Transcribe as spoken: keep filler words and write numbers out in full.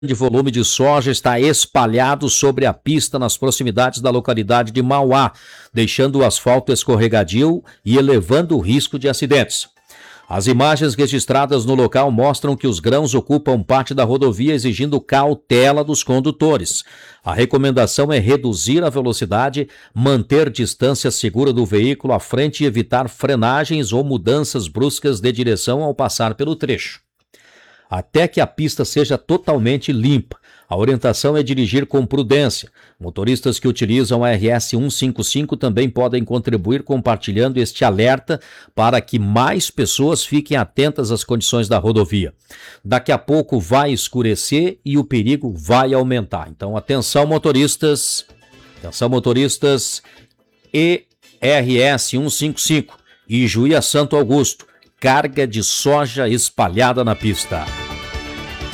De volume de soja está espalhado sobre a pista nas proximidades da localidade de Mauá, deixando o asfalto escorregadio e elevando o risco de acidentes. As imagens registradas no local mostram que os grãos ocupam parte da rodovia, exigindo cautela dos condutores. A recomendação é reduzir a velocidade, manter distância segura do veículo à frente e evitar frenagens ou mudanças bruscas de direção ao passar pelo trecho. Até que a pista seja totalmente limpa, a orientação é dirigir com prudência. Motoristas que utilizam a R S cento e cinquenta e cinco também podem contribuir compartilhando este alerta para que mais pessoas fiquem atentas às condições da rodovia. Daqui a pouco vai escurecer e o perigo vai aumentar. Então, atenção motoristas, atenção motoristas e R S cento e cinquenta e cinco, Ijuí a Santo Augusto, carga de soja espalhada na pista.